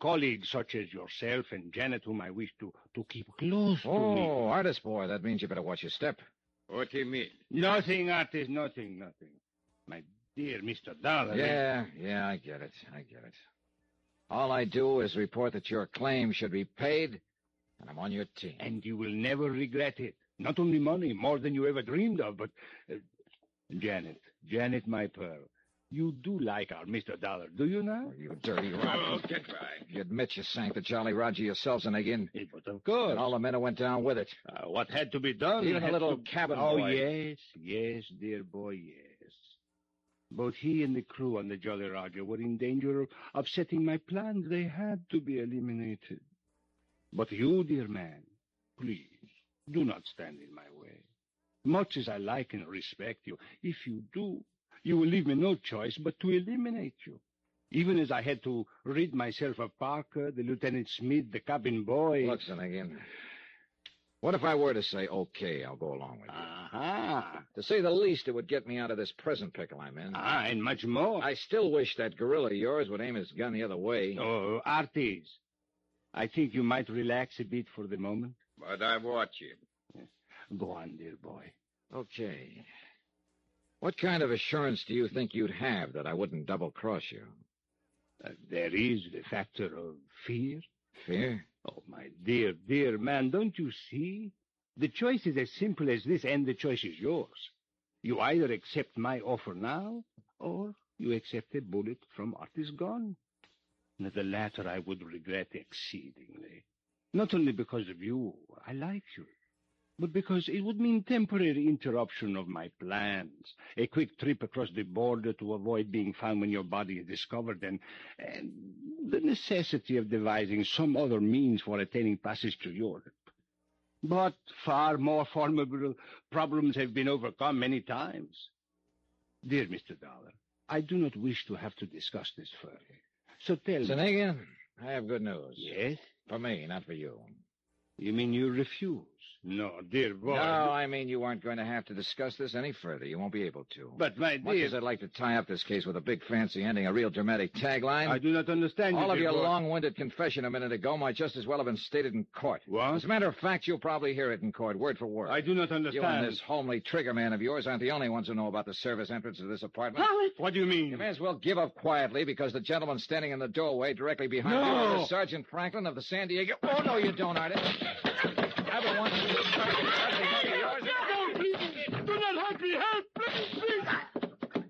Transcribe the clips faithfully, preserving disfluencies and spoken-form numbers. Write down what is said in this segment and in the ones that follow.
colleagues such as yourself and Janet, whom I wish to, to keep close to oh, me. Oh, artist boy, that means you better watch your step. What do you mean? Nothing, artist, nothing, nothing. My dear Mister Dollar. Yeah, yeah, I get it. I get it. All I do is report that your claim should be paid, and I'm on your team. And you will never regret it. Not only money, more than you ever dreamed of, but... Uh, Janet, Janet, my pearl, you do like our Mister Dollar, do you now? Oh, you dirty rotten. Oh, get right. You admit you sank the Jolly Roger yourselves, Zanagian. Eh, But of course. And all the men who went down with it. Uh, what had to be done? Even the had little to- cabin Oh, boy. yes, yes, dear boy, yes. Both he and the crew on the Jolly Roger were in danger of upsetting my plans. They had to be eliminated. But you, dear man, please, do not stand in my way. Much as I like and respect you, if you do, you will leave me no choice but to eliminate you. Even as I had to rid myself of Parker, the Lieutenant Smith, the cabin boy. Look, Zanagian, what if I were to say, okay, I'll go along with you? Aha. To say the least, it would get me out of this present pickle I'm in. Ah, and much more. I still wish that gorilla of yours would aim his gun the other way. Oh, Artis, I think you might relax a bit for the moment. But I watch you. Go on, dear boy. Okay. What kind of assurance do you think you'd have that I wouldn't double-cross you? Uh, there is the factor of fear. Fear? Oh, my dear, dear man, don't you see? The choice is as simple as this, and the choice is yours. You either accept my offer now, or you accept a bullet from Artis Gone. Now, the latter I would regret exceedingly. Not only because of you, I like you, but because it would mean temporary interruption of my plans, a quick trip across the border to avoid being found when your body is discovered, and, and the necessity of devising some other means for attaining passage to Europe. But far more formidable problems have been overcome many times. Dear Mister Dollar, I do not wish to have to discuss this further. So tell me... Zanagian, I have good news. Yes? For me, not for you. You mean you refuse? No, dear boy. No, I mean you aren't going to have to discuss this any further. You won't be able to. But, my Much dear... as I'd like to tie up this case with a big fancy ending, a real dramatic tagline... I do not understand you, All of dear your boy. long-winded confession a minute ago might just as well have been stated in court. What? As a matter of fact, you'll probably hear it in court, word for word. I do not understand. You and this homely trigger man of yours aren't the only ones who know about the service entrance to this apartment. What do you mean? You may as well give up quietly, because the gentleman standing in the doorway directly behind No. you is Sergeant Franklin of the San Diego... Oh, no, you don't, Artie. I've been wanting to... No, please! Do not hurt me! Help! Please,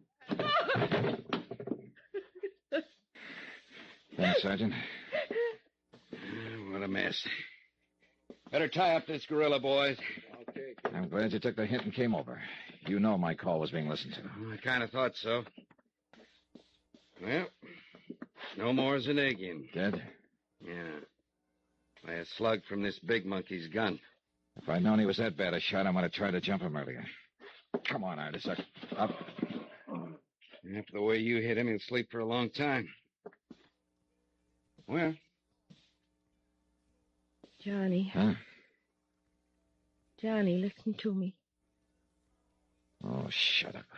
please! Thanks, Sergeant. What a mess. Better tie up this gorilla, boys. Okay. I'm glad you took the hint and came over. You know my call was being listened to. I kind of thought so. Well, no more Zanagian. Dead? Yeah. By a slug from this big monkey's gun. If I'd known he was that bad a shot, I might have tried to jump him earlier. Come on, Artis. Up. up. After the way you hit him, he'll sleep for a long time. Well, Johnny. Huh? Johnny, listen to me. Oh, shut up.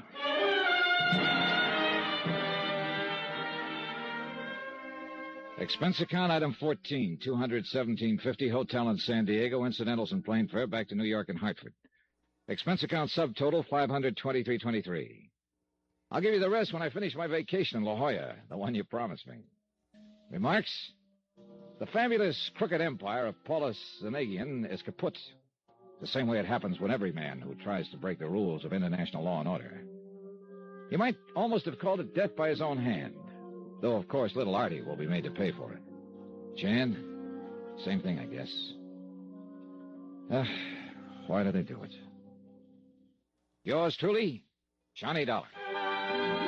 Expense account item fourteen, two hundred seventeen fifty, hotel in San Diego, incidentals and plane fare back to New York and Hartford. Expense account subtotal five hundred twenty-three twenty-three. I'll give you the rest when I finish my vacation in La Jolla, the one you promised me. Remarks? The fabulous crooked empire of Paulus Zanagian is kaput. The same way it happens when every man who tries to break the rules of international law and order. You might almost have called it death by his own hand. Though, of course, little Artie will be made to pay for it. Jan, same thing, I guess. Ah, why do they do it? Yours truly, Johnny Dollar.